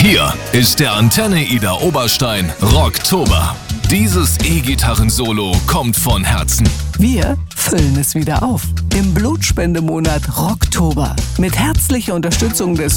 Hier ist der Antenne Ida Oberstein Rocktober. Dieses E-Gitarren-Solo kommt von Herzen. Wir füllen es wieder auf. Im Blutspendemonat Rocktober. Mit herzlicher Unterstützung des